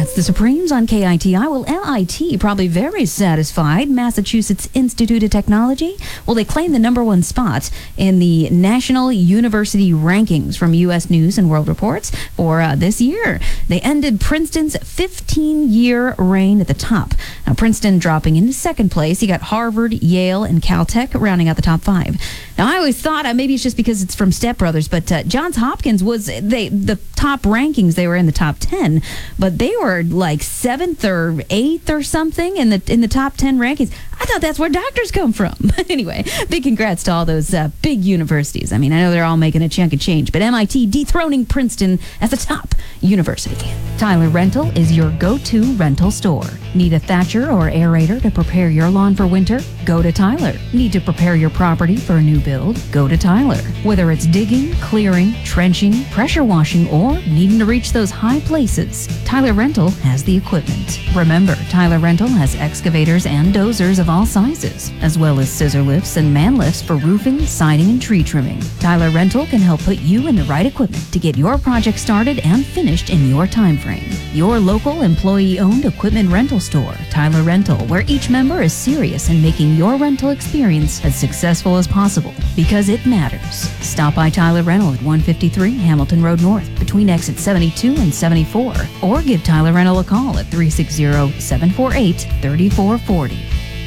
That's the Supremes on KITI. Well, LIT probably very satisfied. Massachusetts Institute of Technology. Well, they claim the number one spot in the National University Rankings from U.S. News and World Reports for this year. They ended Princeton's 15-year reign at the top. Now, Princeton dropping into second place. You got Harvard, Yale, and Caltech rounding out the top five. Now, I always thought maybe it's just because it's from Step Brothers, but Johns Hopkins was the top rankings. They were in the top 10, but they were like 7th or 8th or something in the top 10 rankings. I thought that's where doctors come from. But anyway, big congrats to all those big universities. I mean, I know they're all making a chunk of change, but MIT dethroning Princeton as the top university. Tyler Rental is your go-to rental store. Need a thatcher or aerator to prepare your lawn for winter? Go to Tyler. Need to prepare your property for a new build? Go to Tyler. Whether it's digging, clearing, trenching, pressure washing, or needing to reach those high places, Tyler Rental has the equipment. Remember, Tyler Rental has excavators and dozers of all sizes, as well as scissor lifts and man lifts for roofing, siding, and tree trimming. Tyler Rental can help put you in the right equipment to get your project started and finished in your time frame. Your local employee-owned equipment rental store, Tyler Rental, where each member is serious in making your rental experience as successful as possible, because it matters. Stop by Tyler Rental at 153 Hamilton Road North between exit 72 and 74, or give Tyler Rental a call at 360-748-3440.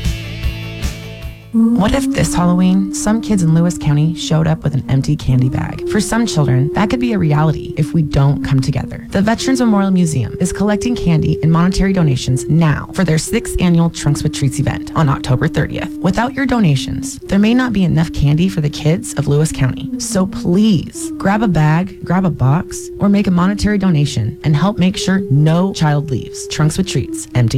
What if this Halloween, some kids in Lewis County showed up with an empty candy bag? For some children, that could be a reality if we don't come together. The Veterans Memorial Museum is collecting candy and monetary donations now for their 6th annual Trunks with Treats event on October 30th. Without your donations, there may not be enough candy for the kids of Lewis County. So please, grab a bag, grab a box, or make a monetary donation and help make sure no child leaves Trunks with Treats empty.